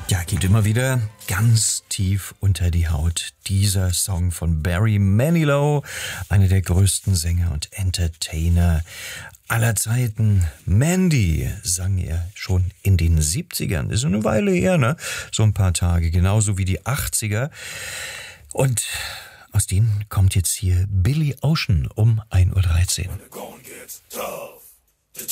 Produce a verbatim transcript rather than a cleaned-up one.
Ja, geht immer wieder ganz tief unter die Haut. Dieser Song von Barry Manilow, einer der größten Sänger und Entertainer aller Zeiten. Mandy sang er schon in den siebzigern. Ist eine Weile her, ne? So ein paar Tage, genauso wie die achtziger. Und aus denen kommt jetzt hier Billy Ocean um ein Uhr dreizehn.